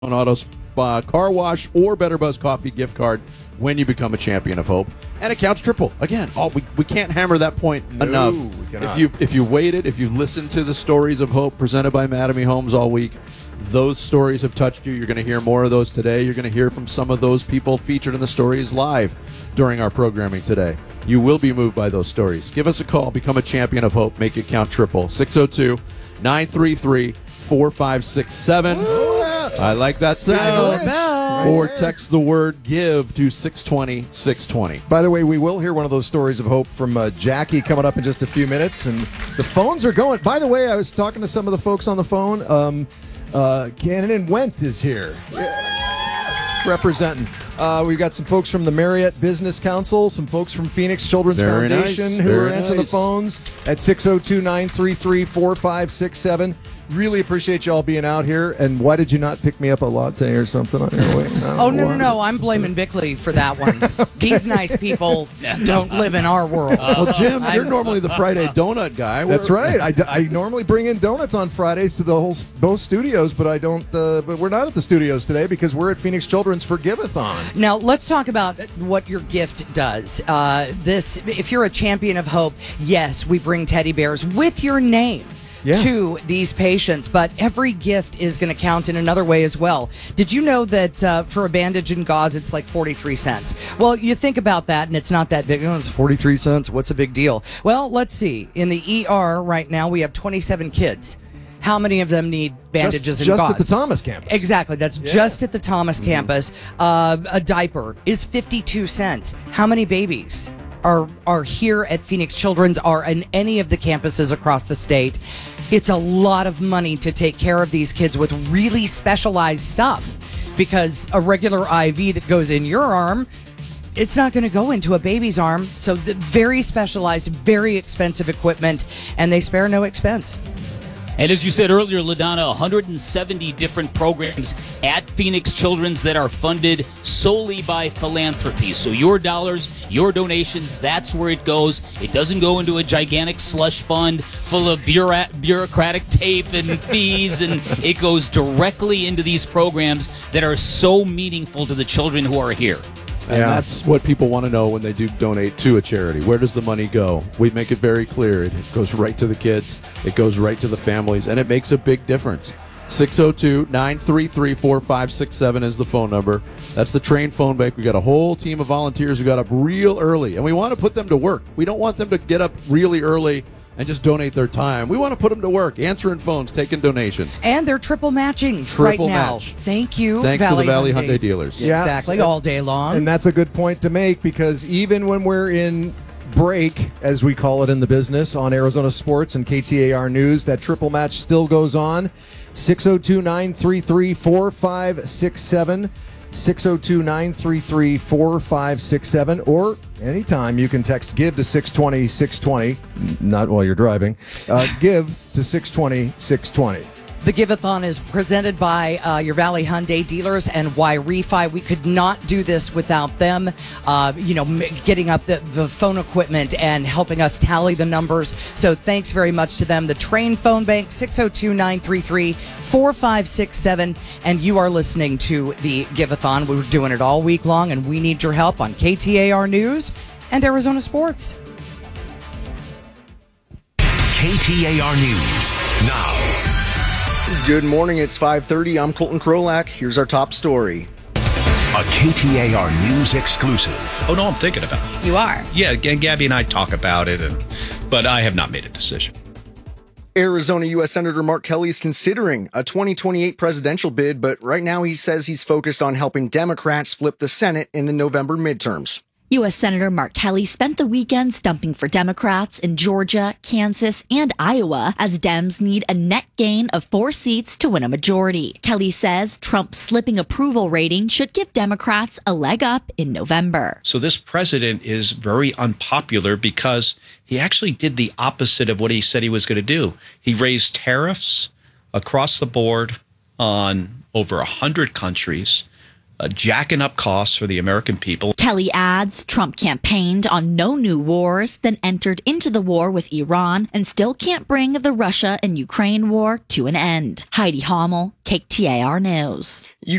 Auto Spa Car Wash or Better Buzz Coffee gift card when you become a champion of hope. And it counts triple. Again, we can't hammer that point enough. If you waited, if you listened to the stories of hope presented by Mattamy Homes all week, those stories have touched you. You're going to hear more of those today. You're going to hear from some of those people featured in the stories live during our programming today. You will be moved by those stories. Give us a call. Become a champion of hope. Make it count triple. 602-933-4567. I like that sound. Or text the word GIVE to 620-620. By the way, we will hear one of those stories of hope from Jackie coming up in just a few minutes. And the phones are going. By the way, I was talking to some of the folks on the phone. Cannon Went is here. Representing. We've got some folks from the Marriott Business Council, some folks from Phoenix Children's Foundation who are answering the phones at 602-933-4567. Really appreciate you all being out here. And why did you not pick me up a latte or something on your way? No. I'm blaming Bickley for that one. These nice people don't live in our world. Well, Jim, you're normally the Friday donut guy. That's right. I normally bring in donuts on Fridays to both studios, but I don't. But we're not at the studios today because we're at Phoenix Children's for Give-a-thon. Now let's talk about what your gift does. If you're a champion of hope, yes, we bring teddy bears with your name. To these patients, but every gift is going to count in another way as well. Did you know that for a bandage and gauze, it's like 43 cents? Well, you think about that, and it's not that big. Oh, it's 43 cents. What's a big deal? Well, let's see. In the ER right now, we have 27 kids. How many of them need bandages and gauze? Just at the Thomas campus. Exactly. That's just at the Thomas campus. A diaper is 52 cents. How many babies are here at Phoenix Children's, are in any of the campuses across the state? It's a lot of money to take care of these kids with really specialized stuff, because a regular IV that goes in your arm, it's not going to go into a baby's arm. So the very specialized, very expensive equipment, and they spare no expense. And as you said earlier, LaDonna, 170 different programs at Phoenix Children's that are funded solely by philanthropy. So your dollars, your donations, that's where it goes. It doesn't go into a gigantic slush fund full of bureaucratic tape and fees, and it goes directly into these programs that are so meaningful to the children who are here. And that's what people want to know when they do donate to a charity. Where does the money go? We make it very clear. It goes right to the kids. It goes right to the families, and it makes a big difference. 602-933-4567 is the phone number. That's the Train phone bank. We got a whole team of volunteers who got up real early, and we want to put them to work. We don't want them to get up really early and just donate their time. We want to put them to work, answering phones, taking donations. And they're triple matching right now. Thank you, Thanks to the Valley Hyundai dealers. Yeah, exactly, all day long. And that's a good point to make, because even when we're in break, as we call it in the business, on Arizona Sports and KTAR News, that triple match still goes on. 602-933-4567. 602-933-4567, or anytime you can text GIVE to 620-620, not while you're driving, GIVE to 620-620. The Give-a-thon is presented by your Valley Hyundai dealers and Y-Refi. We could not do this without them, getting up the phone equipment and helping us tally the numbers. So thanks very much to them. The Train phone bank, 602-933-4567. And you are listening to the Give-a-thon. We were doing it all week long, and we need your help on KTAR News and Arizona Sports. KTAR News now. Good morning, it's 5:30. I'm Colton Krolak. Here's our top story. A KTAR News exclusive. Oh, no, I'm thinking about it. You are? Yeah, and Gabby and I talk about it, but I have not made a decision. Arizona U.S. Senator Mark Kelly is considering a 2028 presidential bid, but right now he says he's focused on helping Democrats flip the Senate in the November midterms. U.S. Senator Mark Kelly spent the weekend stumping for Democrats in Georgia, Kansas, and Iowa as Dems need a net gain of 4 seats to win a majority. Kelly says Trump's slipping approval rating should give Democrats a leg up in November. So this president is very unpopular because he actually did the opposite of what he said he was going to do. He raised tariffs across the board on over 100 countries. jacking up costs for the American people. Kelly adds Trump campaigned on no new wars, then entered into the war with Iran and still can't bring the Russia and Ukraine war to an end. Heidi Hommel, KTAR News.